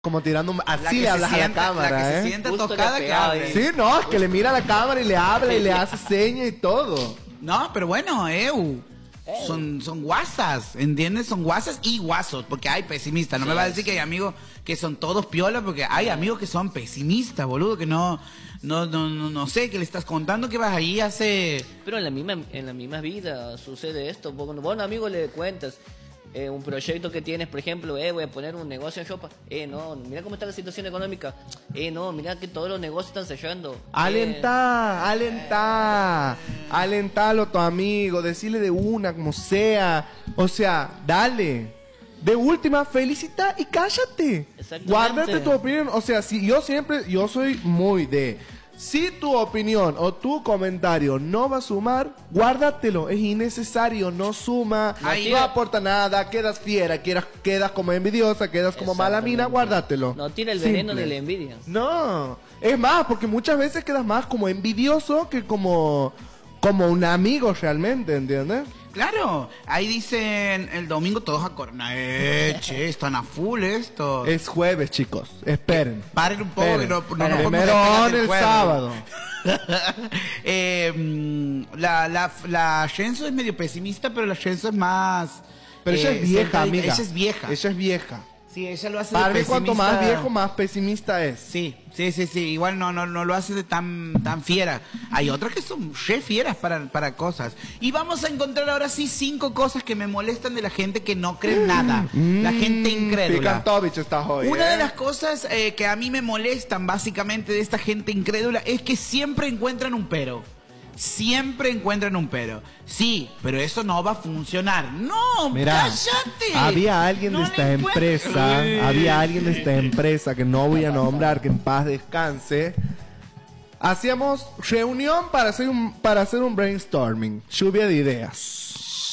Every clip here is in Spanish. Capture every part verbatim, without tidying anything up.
como tirando un... Así que le hablas se a la sienta- cámara, la que ¿eh? se sienta Justo tocada le que pegaba hable. ahí. Sí, no, es que le mira a la cámara y le habla y le hace señas y todo. No, pero bueno, eu. Son, son guasas, ¿entiendes? Son guasas y guasos, porque hay pesimistas. No Sí, me va a decir que hay amigos que son todos piola, porque hay amigos que son pesimistas, boludo, que no, no, no, no, no sé, que le estás contando que vas ahí hace... Pero en la misma en la misma vida sucede esto. Vos, vos a un amigo le cuentas eh, un proyecto que tienes, por ejemplo, eh, voy a poner un negocio en Chopa. Eh, no, mira cómo está la situación económica. Eh, no, mira que todos los negocios están cerrando. Alentá, alentá, alentalo a tu amigo, decirle de una, como sea. O sea, dale. De última, felicita y cállate. Exactamente. Guárdate tu opinión. O sea, si yo siempre, yo soy muy de... Si tu opinión o tu comentario no va a sumar, guárdatelo. Es innecesario, no suma, Ahí no va. aporta nada, quedas fiera, quedas, quedas como envidiosa, quedas como mala mina, Exactamente. guárdatelo. No tiene el veneno Simple. de la envidia. No, es más, porque muchas veces quedas más como envidioso que como, como un amigo realmente, ¿entiendes? Claro, ahí dicen el domingo todos a corna. Eh, che, están a full esto. Es jueves, chicos, esperen. Paren un poco, Esperen. que no, no nos podemos Primero despegar del el jueves. sábado. eh, mm, la, la, la Shenzo es medio pesimista, pero la Shenzo es más... Pero ella eh, es vieja, centradita. amiga. Ella es vieja. Ella es vieja. Sí, ella lo hace Para de mí, cuanto más pesimista. viejo, más pesimista es. Sí, sí, sí, sí. Igual no, no, no lo hace de tan, tan fiera. Hay otras que son re fieras para, para cosas. Y vamos a encontrar ahora sí cinco cosas que me molestan de la gente que no cree en nada. La gente incrédula. Picantovich está hoy. Una ¿eh? de las cosas eh, que a mí me molestan básicamente de esta gente incrédula es que siempre encuentran un pero. Siempre encuentran un pero. Sí, pero eso no va a funcionar. No, Mira, cállate. había alguien No de le esta encuentro- empresa, Eh. había alguien de esta empresa que no voy a nombrar, que en paz descanse. Hacíamos reunión para hacer un, para hacer un brainstorming, lluvia de ideas.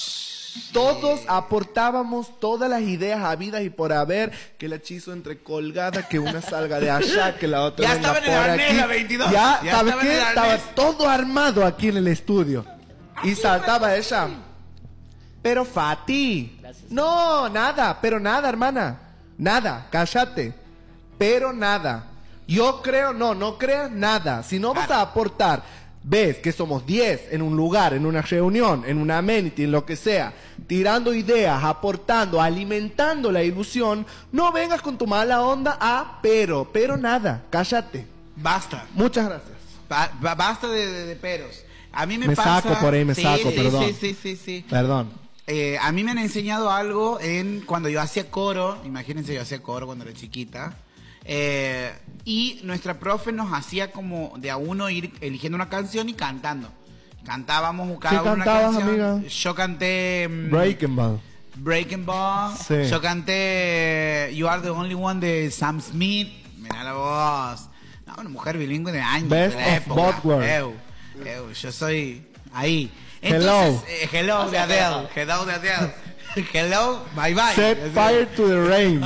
Todos aportábamos todas las ideas habidas y por haber, que la hechizo entre colgada, que una salga de allá, que la otra Ya venga estaba en el por arnés, aquí. la veintidós. Ya, Ya ¿sabes estaba en qué? el Estaba arnés. todo armado aquí en el estudio. Y saltaba ella. Pero Fati. Gracias. No, nada, pero nada, hermana. Nada, cállate. Pero nada. Yo creo, no, no creas nada. Si no vas a aportar, ves que somos diez en un lugar, en una reunión, en una amenity, en lo que sea, tirando ideas, aportando, alimentando la ilusión, no vengas con tu mala onda a pero, pero nada, cállate. Basta. Muchas gracias. Ba- ba- basta de, de- de peros. A mí me, Me pasa... saco por ahí, me Sí, saco, sí, perdón. Sí, sí, sí, sí. Perdón. Eh, a mí me han enseñado algo en cuando yo hacía coro. Imagínense, yo hacía coro cuando era chiquita. Eh, y nuestra profe nos hacía como de a uno ir eligiendo una canción y cantando. Cantábamos cada ¿Qué uno una cantabas, canción. amiga? Yo canté... mm, Breaking Ball. Breaking Ball. Sí. Yo canté You Are the Only One de Sam Smith. Mirá la voz. No, una mujer bilingüe de años. Best de la of época. both worlds. Eu, eu, yo soy ahí. Hello. Entonces, eh, hello de Adele. Hello de Adele. Hello, bye bye. Set fire to the rain.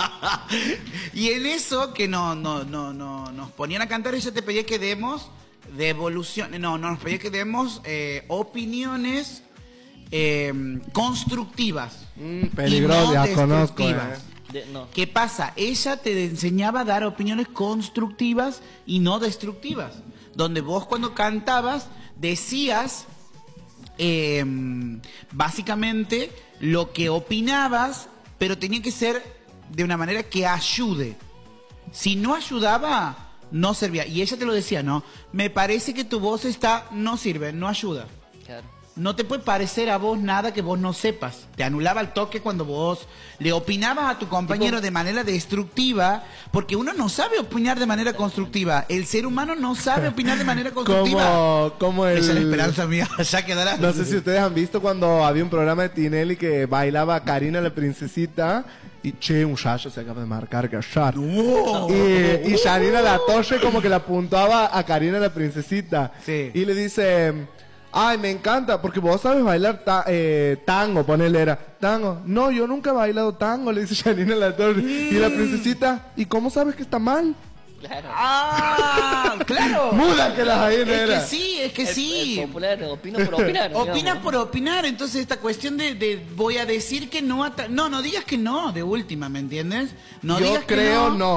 Y en eso que no, no, no, no, nos ponían a cantar, ella te pedía que demos devolución, no, no nos pedía que demos eh, opiniones eh, constructivas. Mm, peligroso, y no ya conozco, destructivas. eh. De- no. ¿Qué pasa? Ella te enseñaba a dar opiniones constructivas y no destructivas. Donde vos cuando cantabas decías eh, básicamente lo que opinabas, pero tenía que ser de una manera que ayude. Si no ayudaba, no servía. Y ella te lo decía, ¿no? Me parece que tu voz está, no sirve, no ayuda. Claro. No te puede parecer a vos nada que vos no sepas. Te anulaba el toque cuando vos le opinabas a tu compañero de manera destructiva, porque uno no sabe opinar de manera constructiva. El ser humano no sabe opinar de manera constructiva. Como, como el... Esa es la esperanza mía, ya quedará. No sé si ustedes han visto cuando había un programa de Tinelli que bailaba Karina la princesita y che, un muchacho se acaba de marcar cachar. No. Y, y Janina La Torre como que la apuntaba a Karina la princesita. Sí. Y le dice, ay, me encanta, porque vos sabes bailar ta- eh, tango, ponele era. Tango. No, yo nunca he bailado tango, le dice Janina La Torre. Y la princesita, ¿y cómo sabes que está mal? Claro. ¡Ah! ¡Claro! Muda que las hay, Es nena. que sí, es que El- sí. el popular opina por opinar. Opinas digamos. por opinar, entonces esta cuestión de, de voy a decir que no a ta- no, no digas que no, de última, ¿me entiendes? No Yo digas que creo no. no.